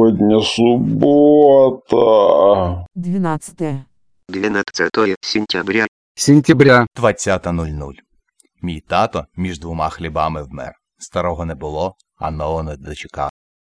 Сегодня суббота. 12 сентября. 20:00. Мій тато між двома хлібами вмер. Старого не було, а нового не дочекався.